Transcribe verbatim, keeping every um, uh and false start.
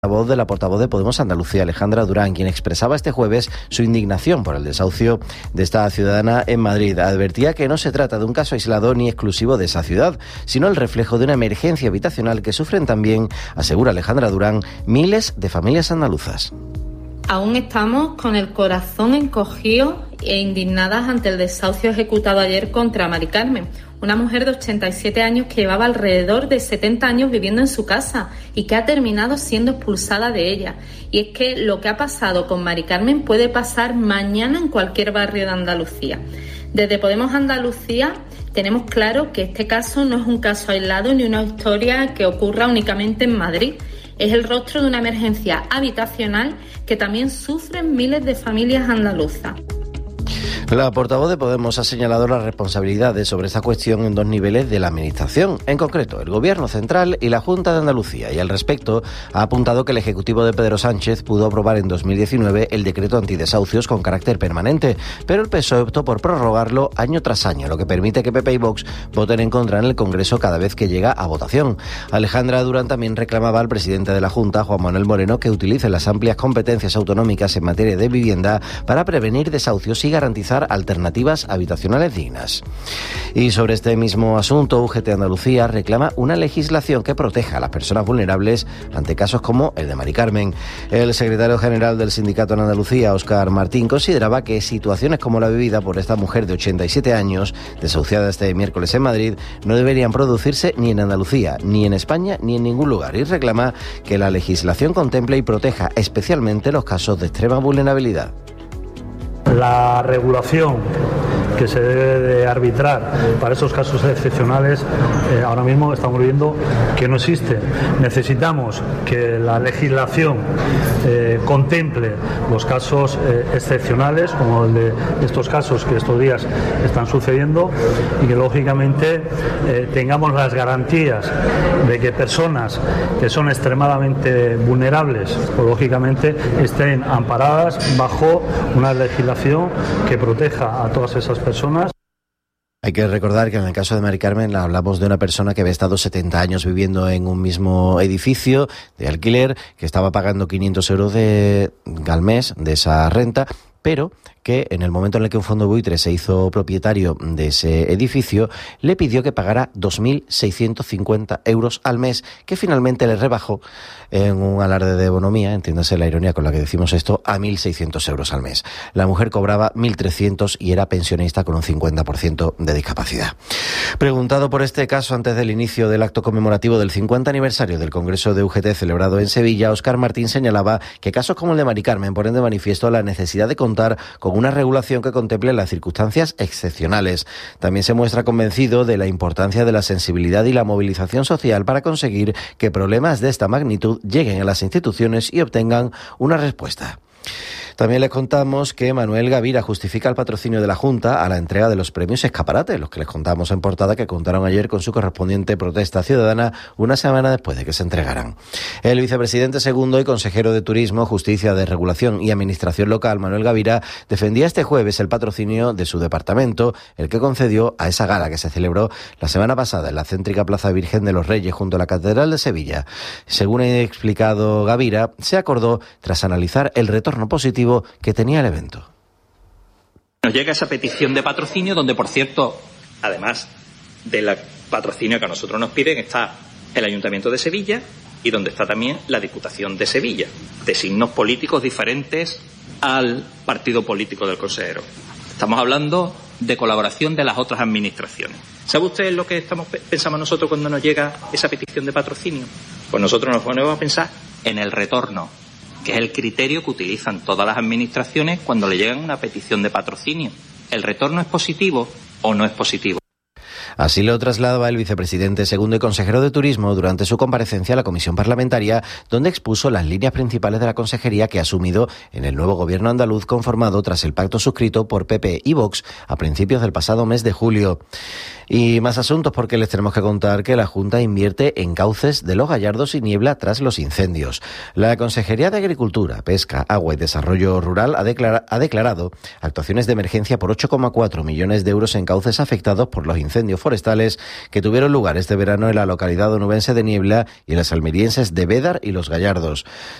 La voz de la portavoz de Podemos Andalucía, Alejandra Durán, quien expresaba este jueves su indignación por el desahucio de esta ciudadana en Madrid. Advertía que no se trata de un caso aislado ni exclusivo de esa ciudad, sino el reflejo de una emergencia habitacional que sufren también, asegura Alejandra Durán, miles de familias andaluzas. Aún estamos con el corazón encogido e indignadas ante el desahucio ejecutado ayer contra Mari Carmen, una mujer de ochenta y siete años que llevaba alrededor de setenta años viviendo en su casa y que ha terminado siendo expulsada de ella. Y es que lo que ha pasado con Mari Carmen puede pasar mañana en cualquier barrio de Andalucía. Desde Podemos Andalucía tenemos claro que este caso no es un caso aislado ni una historia que ocurra únicamente en Madrid. Es el rostro de una emergencia habitacional que también sufren miles de familias andaluzas. La portavoz de Podemos ha señalado las responsabilidades sobre esta cuestión en dos niveles de la Administración, en concreto el Gobierno Central y la Junta de Andalucía, y al respecto ha apuntado que el Ejecutivo de Pedro Sánchez pudo aprobar en dos mil diecinueve el decreto antidesahucios con carácter permanente, pero el P S O E optó por prorrogarlo año tras año, lo que permite que P P y Vox voten en contra en el Congreso cada vez que llega a votación. Alejandra Durán también reclamaba al presidente de la Junta, Juan Manuel Moreno, que utilice las amplias competencias autonómicas en materia de vivienda para prevenir desahucios y garantizar alternativas habitacionales dignas. Y sobre este mismo asunto, U G T Andalucía reclama una legislación que proteja a las personas vulnerables ante casos como el de Mari Carmen. El secretario general del sindicato en Andalucía, Óscar Martín, consideraba que situaciones como la vivida por esta mujer de ochenta y siete años, desahuciada este miércoles en Madrid, no deberían producirse ni en Andalucía, ni en España, ni en ningún lugar, y reclama que la legislación contemple y proteja especialmente los casos de extrema vulnerabilidad. La regulación que se debe de arbitrar para esos casos excepcionales, eh, ahora mismo estamos viendo que no existe. Necesitamos que la legislación eh, contemple los casos eh, excepcionales, como el de estos casos que estos días están sucediendo, y que lógicamente eh, tengamos las garantías de que personas que son extremadamente vulnerables, pues, lógicamente estén amparadas bajo una legislación que proteja a todas esas personas. Hay que recordar que en el caso de Mari Carmen hablamos de una persona que había estado setenta años viviendo en un mismo edificio de alquiler, que estaba pagando quinientos euros de, al mes de esa renta, pero que en el momento en el que un fondo buitre se hizo propietario de ese edificio, le pidió que pagara dos mil seiscientos cincuenta euros al mes, que finalmente le rebajó en un alarde de bonomía, entiéndase la ironía con la que decimos esto, a mil seiscientos euros al mes. La mujer cobraba mil trescientos y era pensionista con un cincuenta por ciento de discapacidad. Preguntado por este caso antes del inicio del acto conmemorativo del cincuenta aniversario del Congreso de U G T celebrado en Sevilla, Óscar Martín señalaba que casos como el de Mari Carmen ponen de manifiesto la necesidad de contar con una regulación que contemple las circunstancias excepcionales. También se muestra convencido de la importancia de la sensibilidad y la movilización social para conseguir que problemas de esta magnitud lleguen a las instituciones y obtengan una respuesta. También les contamos que Manuel Gavira justifica el patrocinio de la Junta a la entrega de los premios Escaparate, los que les contamos en portada que contaron ayer con su correspondiente protesta ciudadana una semana después de que se entregaran. El vicepresidente segundo y consejero de Turismo, Justicia, Desregulación y Administración Local, Manuel Gavira, defendía este jueves el patrocinio de su departamento, el que concedió a esa gala que se celebró la semana pasada en la céntrica Plaza Virgen de los Reyes junto a la Catedral de Sevilla. Según ha explicado Gavira, se acordó tras analizar el retorno positivo que tenía el evento. Nos llega esa petición de patrocinio donde, por cierto, además del patrocinio que a nosotros nos piden, está el Ayuntamiento de Sevilla y donde está también la Diputación de Sevilla, de signos políticos diferentes al partido político del consejero. Estamos hablando de colaboración de las otras administraciones. ¿Sabe usted lo que estamos pensamos nosotros cuando nos llega esa petición de patrocinio? Pues nosotros nos ponemos a pensar en el retorno, que es el criterio que utilizan todas las administraciones cuando le llegan una petición de patrocinio. ¿El retorno es positivo o no es positivo? Así lo trasladaba el vicepresidente segundo y consejero de Turismo durante su comparecencia a la comisión parlamentaria, donde expuso las líneas principales de la consejería que ha asumido en el nuevo gobierno andaluz conformado tras el pacto suscrito por P P y Vox a principios del pasado mes de julio. Y más asuntos porque les tenemos que contar que la Junta invierte en cauces de los Gallardos y Niebla tras los incendios. La Consejería de Agricultura, Pesca, Agua y Desarrollo Rural ha, declara- ha declarado actuaciones de emergencia por ocho coma cuatro millones de euros en cauces afectados por los incendios forestales que tuvieron lugar este verano en la localidad onubense de Niebla y en las almerienses de Bédar y Los Gallardos.